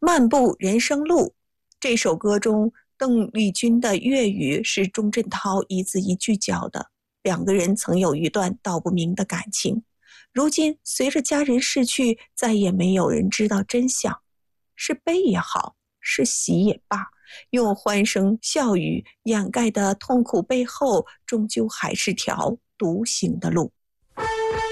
漫步人生路》这首歌中，邓丽君的粤语是钟镇涛一字一句教的，两个人曾有一段道不明的感情。如今随着家人逝去，再也没有人知道真相。是悲也好，是喜也罢，用欢声笑语掩盖的痛苦背后，终究还是条独行的路。